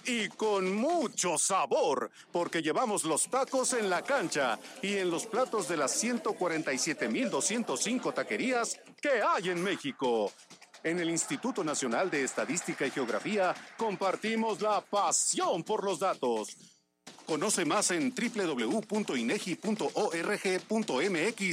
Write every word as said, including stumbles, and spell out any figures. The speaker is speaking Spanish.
y con mucho sabor, porque llevamos los tacos en la cancha y en los platos de las ciento cuarenta y siete mil doscientas cinco taquerías que hay en México. En el Instituto Nacional de Estadística y Geografía compartimos la pasión por los datos. Conoce más en doble u doble u doble u punto inegi punto org punto m x